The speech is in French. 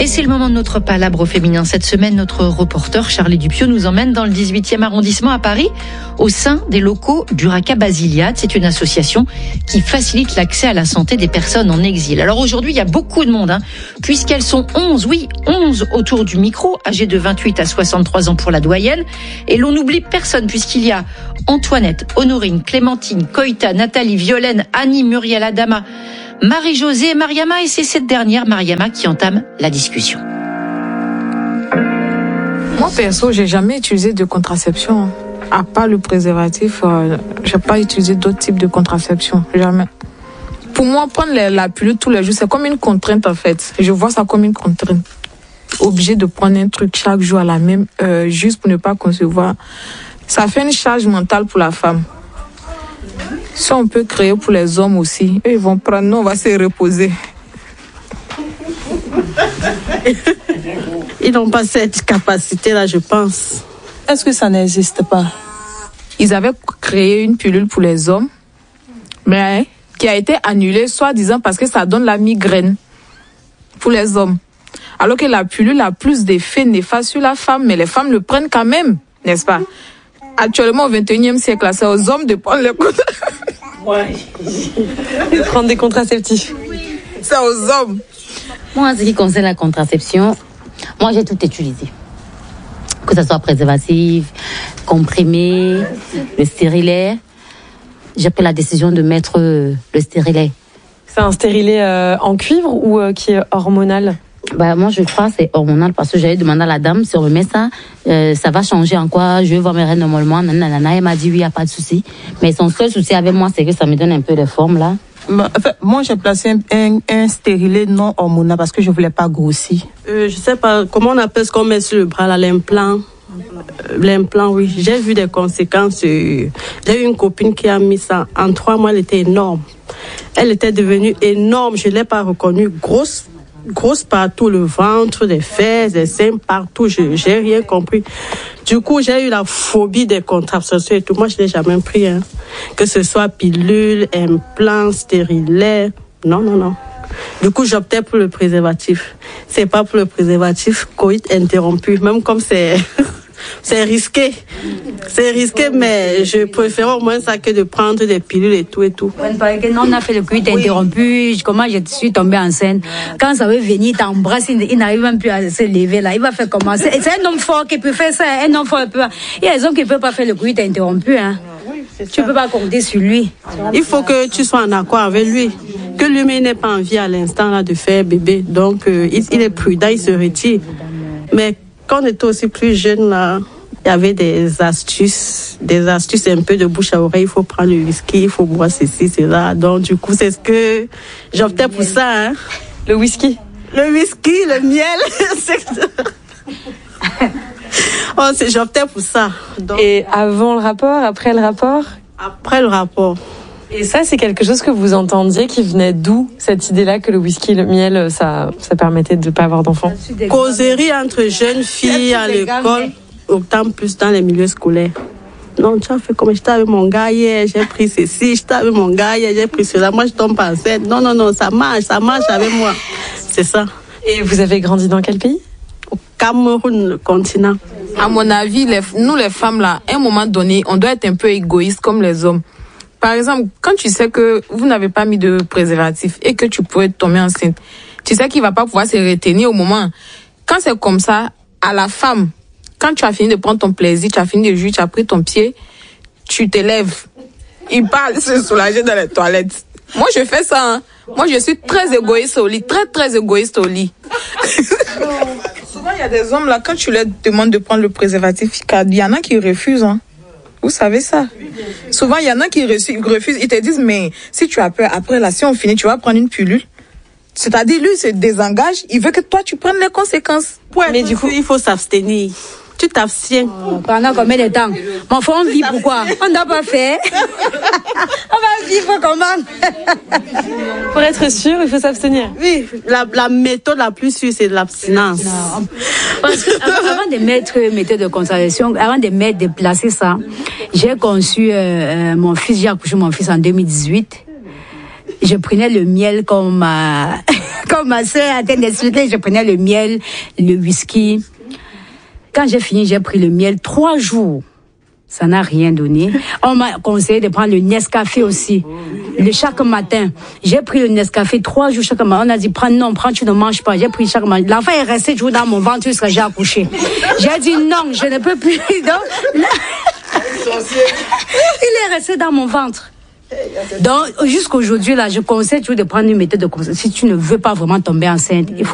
Et c'est le moment de notre palabre au féminin. Cette semaine, notre reporter Charlie Dupieux nous emmène dans le 18e arrondissement à Paris, au sein des locaux d'Urraca Basiliade. C'est une association qui facilite l'accès à la santé des personnes en exil. Alors aujourd'hui, il y a beaucoup de monde, puisqu'elles sont 11 autour du micro, âgées de 28 à 63 ans pour la doyenne. Et l'on n'oublie personne, puisqu'il y a Antoinette, Honorine, Clémentine, Koïta, Nathalie, Violaine, Annie, Muriel, Adama, Marie-Josée et Mariama, et c'est cette dernière, Mariama, qui entame la discussion. Moi, perso, j'ai jamais utilisé de contraception. À part le préservatif, j'ai pas utilisé d'autres types de contraception. Jamais. Pour moi, prendre la pilule tous les jours, c'est comme une contrainte, en fait. Je vois ça comme une contrainte. Obligé de prendre un truc chaque jour à la même heure, juste pour ne pas concevoir. Ça fait une charge mentale pour la femme. Ça, on peut créer pour les hommes aussi. Eux, ils vont prendre, nous, on va se reposer. Ils n'ont pas cette capacité-là, je pense. Est-ce que ça n'existe pas? Ils avaient créé une pilule pour les hommes, mais qui a été annulée, soi-disant parce que ça donne la migraine pour les hommes. Alors que la pilule a plus d'effets néfastes sur la femme, mais les femmes le prennent quand même, n'est-ce pas? Actuellement, au 21e siècle, c'est aux hommes de prendre le Prendre des contraceptifs. C'est aux hommes. Moi, en ce qui concerne la contraception, moi, j'ai tout utilisé. Que ce soit préservatif, comprimé, le stérilet. J'ai pris la décision de mettre le stérilet. C'est un stérilet en cuivre ou qui est hormonal? Moi, je crois que c'est hormonal parce que j'avais demandé à la dame si on me met ça, ça va changer en quoi? Je vais voir mes règles normalement. Elle m'a dit oui, il n'y a pas de souci. Mais son seul souci avec moi, c'est que ça me donne un peu de forme là. Moi, j'ai placé un stérilet non hormonal parce que je ne voulais pas grossir. Je sais pas comment on appelle ce qu'on met sur le bras, là, l'implant. L'implant, oui. J'ai vu des conséquences. J'ai eu une copine qui a mis ça. En 3 mois, elle était énorme. Elle était devenue énorme. Je ne l'ai pas reconnue. Grosse partout, le ventre, les fesses, les seins, partout. J'ai rien compris. Du coup, j'ai eu la phobie des contraceptions et tout. Moi, je l'ai jamais pris. Que ce soit pilule, implant, stérilet. Non. Du coup, j'optais pour le préservatif. C'est pas pour le préservatif, coït interrompu. Même comme c'est risqué. C'est risqué, mais je préfère au moins ça que de prendre des pilules et tout. On a fait le coït interrompu. Comment je suis tombée enceinte. Quand ça veut venir, t'embrasser, il n'arrive même plus à se lever là. Il va faire comment? C'est un homme fort qui peut faire ça. Un homme fort peut. Il y a des hommes qui ne peuvent pas faire le coït interrompu. Tu ne peux pas compter sur lui. Il faut que tu sois en accord avec lui. Que lui-même n'ait pas envie à l'instant là de faire bébé. Donc, il est prudent, il se retire. Mais quand on était aussi plus jeune là, il y avait des astuces un peu de bouche à oreille. Il faut prendre le whisky, il faut boire ceci, cela. Donc, du coup, c'est ce que j'optais pour ça. Le whisky? Le whisky, le miel. J'optais pour ça. Donc, et avant le rapport, après le rapport? Après le rapport. Et ça, c'est quelque chose que vous entendiez qui venait d'où, cette idée-là que le whisky, le miel, ça permettait de ne pas avoir d'enfants? Causerie entre jeunes filles à l'école, autant plus dans les milieux scolaires. Non, tu as fait comme j'étais avec mon gars hier, j'ai pris ceci, j'étais avec mon gars hier, j'ai pris cela, moi je tombe enceinte. Non, ça marche avec moi. C'est ça. Et vous avez grandi dans quel pays? Au Cameroun, le continent. À mon avis, nous les femmes là, à un moment donné, on doit être un peu égoïste comme les hommes. Par exemple, quand tu sais que vous n'avez pas mis de préservatif et que tu pourrais tomber enceinte, tu sais qu'il va pas pouvoir se retenir au moment. Quand c'est comme ça, à la femme, quand tu as fini de prendre ton plaisir, tu as fini de jouer, tu as pris ton pied, tu te lèves. Il parle se soulager dans les toilettes. Moi, je fais ça. Moi, je suis très égoïste au lit, très égoïste au lit. Souvent, il y a des hommes là, quand tu leur demandes de prendre le préservatif, il y en a qui refusent. Vous savez ça. Souvent, il y en a qui refusent. Ils te disent, mais si tu as peur, après là, si on finit, tu vas prendre une pilule. C'est-à-dire, lui, il se désengage. Il veut que toi, tu prennes les conséquences. Ouais, mais du coup, il faut s'abstenir. Tu t'abstiens. Pendant combien de temps? Mon frère, on vit pourquoi? On n'a pas fait. On va vivre comment? Pour être sûr, il faut s'abstenir. Oui, la méthode la plus sûre, c'est l'abstinence. Parce que avant de mettre méthode de contraception, avant de placer ça, j'ai conçu mon fils, j'ai accouché mon fils en 2018. Je prenais le miel comme Comme ma soeur a été d'expliquer, je prenais le miel, le whisky. Quand j'ai fini, j'ai pris le miel 3 jours. Ça n'a rien donné. On m'a conseillé de prendre le Nescafé aussi. Chaque matin. J'ai pris le Nescafé 3 jours chaque matin. On a dit, prends, tu ne manges pas. J'ai pris chaque matin. L'enfant est resté toujours dans mon ventre jusqu'à j'ai accouché. J'ai dit non, je ne peux plus. Donc, il est resté dans mon ventre. Donc, jusqu'aujourd'hui, là, je conseille toujours de prendre une méthode de conseil. Si tu ne veux pas vraiment tomber enceinte, il faut